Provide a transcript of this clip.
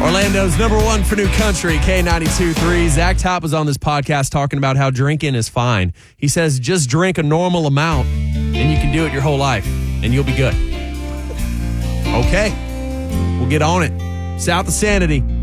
Orlando's number one for new country, K92.3. Zach Top was on this podcast talking about how drinking is fine. He says just drink a normal amount and you can do it your whole life and you'll be good. Okay, we'll get on it. South of Sanity.